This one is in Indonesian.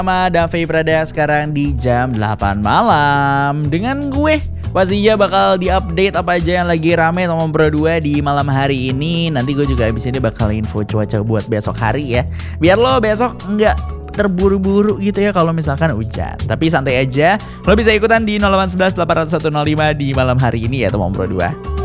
Sama Davi Prada sekarang di jam 8 malam. Dengan gue pastinya bakal diupdate apa aja yang lagi rame nomor Pro 2 di malam hari ini. Nanti gue juga abis ini bakal info cuaca buat besok hari ya, biar lo besok nggak terburu-buru gitu ya kalau misalkan hujan. Tapi santai aja, lo bisa ikutan di 0811 801 05 di malam hari ini ya teman Pro 2.